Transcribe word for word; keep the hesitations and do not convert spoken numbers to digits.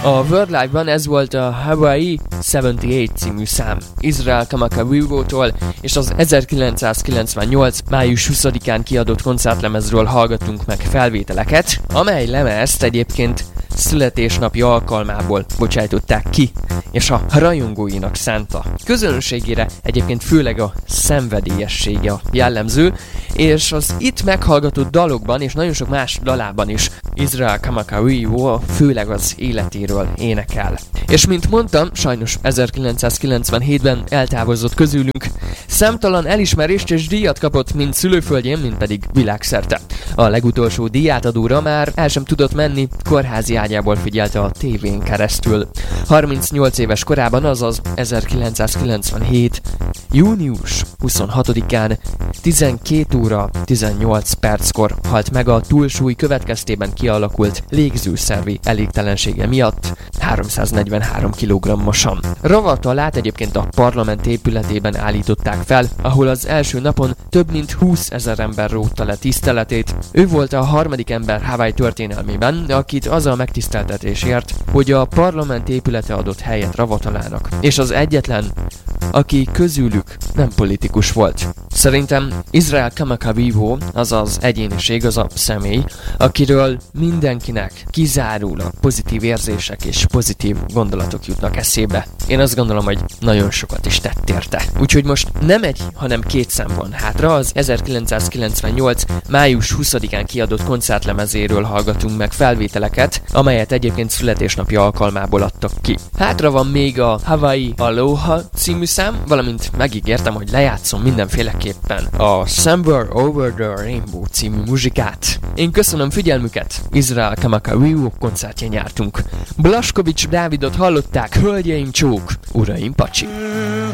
A World Live-ban ez volt a Hawaii hetvennyolc című szám Israel Kamakawiwo-tól, és az ezerkilencszázkilencvennyolc. május huszadikán kiadott koncertlemezről hallgattunk meg felvételeket, amely lemezt egyébként születésnapi alkalmából bocsájtották ki, és a rajongóinak szánta. Közönségére egyébként főleg a szenvedélyessége a jellemző, és az itt meghallgatott dalokban és nagyon sok más dalában is Israel Kamakawiwo főleg az életéről énekel. És mint mondtam, sajnos ezerkilencszázkilencvenhétben eltávozott közülünk, számtalan elismerést és díjat kapott mind szülőföldjén, mind pedig világszerte. A legutolsó díjátadóra már el sem tudott menni, kórházi ágyából figyelte a tévén keresztül. harmincnyolc éves korában, azaz ezerkilencszázkilencvenhét. június huszonhatodikán tizenkét óra tizennyolc perckor halt meg a túlsúly következtében kialakult légzőszervi elégtelensége miatt háromszáznegyvenhárom kilogrammosan. Ravatalát egyébként a parlament épületében állították fel, ahol az első napon több mint húszezer ember rótta le tiszteletét. Ő volt a harmadik ember Hawaii történelmében, akit az a megtiszteltetésért, hogy a parlament épülete adott helyet Ravatalának, és az egyetlen, aki közülük nem politikus volt. Szerintem Israel Kamakawiwo az az egyéniség, az a személy, akiről mindenkinek kizárólag pozitív érzések és pozitív gondolatok jutnak eszébe. Én azt gondolom, hogy nagyon sokat is tett érte. Úgyhogy most nem egy, hanem két szám van hátra, az ezerkilencszázkilencvennyolc. május huszadikán kiadott koncertlemezéről hallgatunk meg felvételeket, amelyet egyébként születésnapi alkalmából adtak ki. Hátra van még a Hawaii Aloha című szám, valamint megígértem, hogy lejátszom mindenféleképpen a Somewhere Over the Rainbow című muzsikát. Én köszönöm figyelmüket, Israel Kamakawiwo koncertjén jártunk. Blaskovics Dávidot hallották, hölgyeim csók, uraim pacsi.